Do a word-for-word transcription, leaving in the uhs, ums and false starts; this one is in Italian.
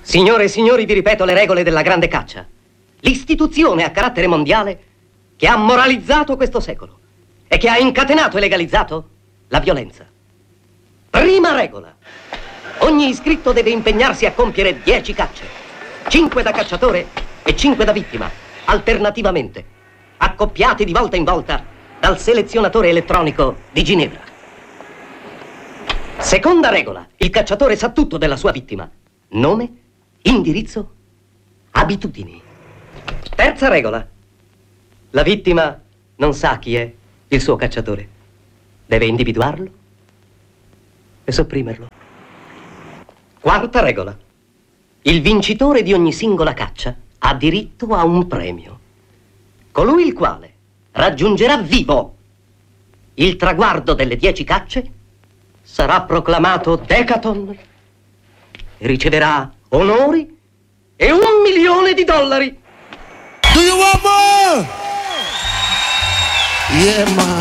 Signore e signori, vi ripeto le regole della grande caccia. L'istituzione a carattere mondiale che ha moralizzato questo secolo e che ha incatenato e legalizzato la violenza. Prima regola. Ogni iscritto deve impegnarsi a compiere dieci cacce. Cinque da cacciatore e cinque da vittima, alternativamente, accoppiati di volta in volta dal selezionatore elettronico di Ginevra. Seconda regola. Il cacciatore sa tutto della sua vittima. Nome, indirizzo, abitudini. Terza regola. La vittima non sa chi è il suo cacciatore. Deve individuarlo e sopprimerlo. Quarta regola. Il vincitore di ogni singola caccia ha diritto a un premio. Colui il quale raggiungerà vivo il traguardo delle dieci cacce sarà proclamato Decaton e riceverà onori e un milione di dollari. Do you want more? Yeah, man.